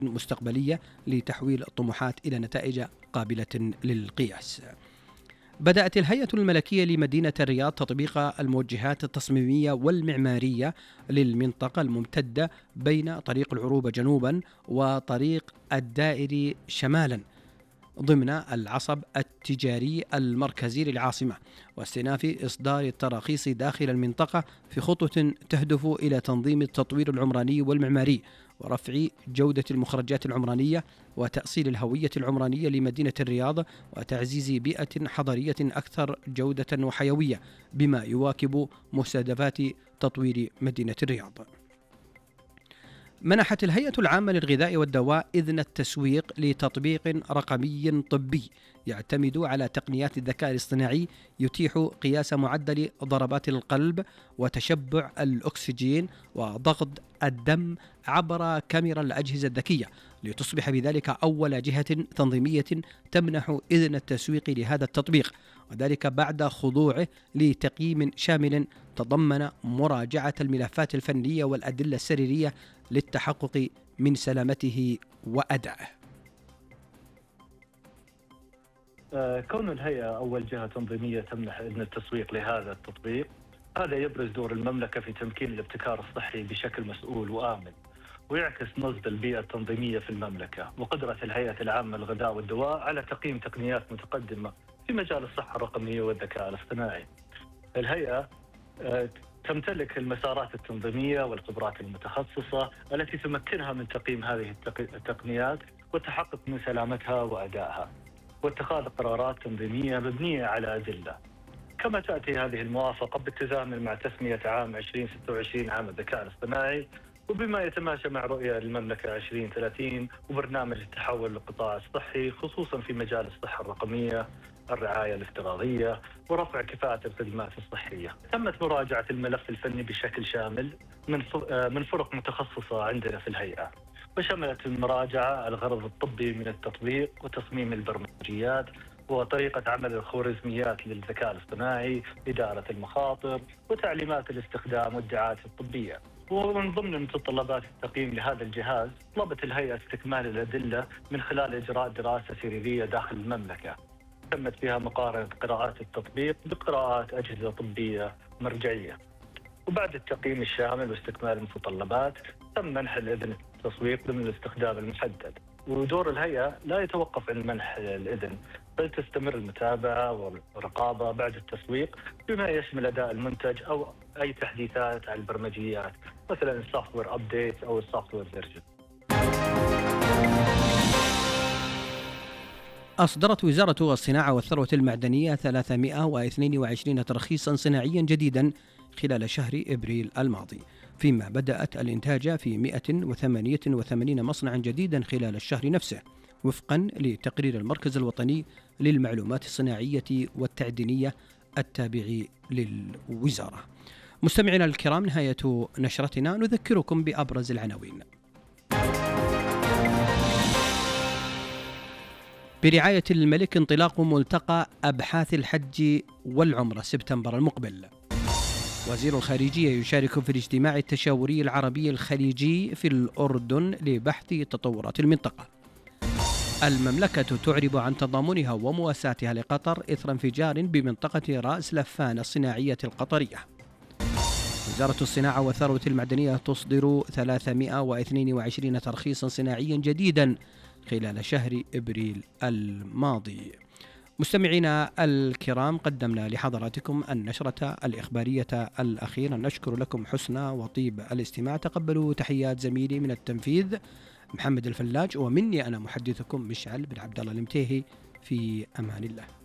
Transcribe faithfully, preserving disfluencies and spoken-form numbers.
مستقبلية لتحويل الطموحات إلى نتائج قابلة للقياس. بدأت الهيئة الملكية لمدينة الرياض تطبيق الموجهات التصميمية والمعمارية للمنطقة الممتدة بين طريق العروبة جنوبا وطريق الدائري شمالا ضمن العصب التجاري المركزي للعاصمة، واستئناف إصدار التراخيص داخل المنطقة في خطوة تهدف إلى تنظيم التطوير العمراني والمعماري ورفع جودة المخرجات العمرانية وتأصيل الهوية العمرانية لمدينة الرياض وتعزيز بيئة حضرية أكثر جودة وحيوية بما يواكب مستهدفات تطوير مدينة الرياض. منحت الهيئة العامة للغذاء والدواء إذن التسويق لتطبيق رقمي طبي يعتمد على تقنيات الذكاء الاصطناعي يتيح قياس معدل ضربات القلب وتشبع الأكسجين وضغط الدم عبر كاميرا الأجهزة الذكية، لتصبح بذلك أول جهة تنظيمية تمنح إذن التسويق لهذا التطبيق، وذلك بعد خضوعه لتقييم شامل تضمن مراجعة الملفات الفنية والأدلة السريرية للتحقق من سلامته وأدائه. كون الهيئة أول جهة تنظيمية تمنح إذن التسويق لهذا التطبيق، هذا يبرز دور المملكة في تمكين الابتكار الصحي بشكل مسؤول وآمن، ويعكس نضج البيئة التنظيمية في المملكة وقدرة الهيئة العامة للغذاء والدواء على تقييم تقنيات متقدمة في مجال الصحة الرقمية والذكاء الاصطناعي. الهيئة تمتلك المسارات التنظيمية والخبرات المتخصصة التي تمكنها من تقييم هذه التقنيات والتحقق من سلامتها وأدائها واتخاذ قرارات تنظيمية مبنية على أدلة. كما تأتي هذه الموافقة بالتزامن مع تسمية عام ألفين وستة وعشرين عام الذكاء الاصطناعي، وبما يتماشى مع رؤية المملكة ألفين وثلاثين وبرنامج التحول للقطاع الصحي خصوصا في مجال الصحة الرقمية، الرعاية الافتراضية ورفع كفاءة الخدمات الصحية. تمت مراجعة الملف الفني بشكل شامل من من فرق متخصصة عندنا في الهيئة، وشملت المراجعة الغرض الطبي من التطبيق وتصميم البرمجيات وطريقة عمل الخوارزميات للذكاء الاصطناعي، إدارة المخاطر وتعليمات الاستخدام والدعاية الطبية. ومن ضمن متطلبات التقييم لهذا الجهاز طلبت الهيئة استكمال الأدلة من خلال إجراء دراسة سريرية داخل المملكة تمت فيها مقارنة قراءات التطبيق بقراءات أجهزة طبية مرجعية. وبعد التقييم الشامل واستكمال المتطلبات تم منح الإذن التسويق ضمن الاستخدام المحدد. ودور الهيئة لا يتوقف عن منح الإذن، بل تستمر المتابعة والرقابة بعد التسويق بما يشمل أداء المنتج أو أي تحديثات على البرمجيات، مثلا السوفت وير أبديت أو السوفت وير فيرجن. أصدرت وزارة الصناعة والثروة المعدنية ثلاثمائة واثنين وعشرين ترخيصا صناعيا جديدا خلال شهر إبريل الماضي، فيما بدأت الإنتاج في مئة وثمانية وثمانين مصنعا جديدا خلال الشهر نفسه، وفقا لتقرير المركز الوطني للمعلومات الصناعية والتعدينية التابع للوزارة. مستمعينا الكرام، نهاية نشرتنا، نذكركم بأبرز العناوين. برعاية الملك انطلاق ملتقى أبحاث الحج والعمرة سبتمبر المقبل. وزير الخارجية يشارك في الاجتماع التشاوري العربي الخليجي في الأردن لبحث تطورات المنطقة. المملكة تعرب عن تضامنها ومواساتها لقطر إثر انفجار بمنطقة رأس لفان الصناعية القطرية. وزارة الصناعة والثروة المعدنية تصدر ثلاثمائة واثنين وعشرين ترخيصا صناعيا جديدا خلال شهر إبريل الماضي. مستمعينا الكرام، قدمنا لحضراتكم النشرة الإخبارية الأخيرة، نشكر لكم حسن وطيب الاستماع. تقبلوا تحيات زميلي من التنفيذ محمد الفلاج، ومني أنا محدثكم مشعل بن عبد الله المتيهي. في أمان الله.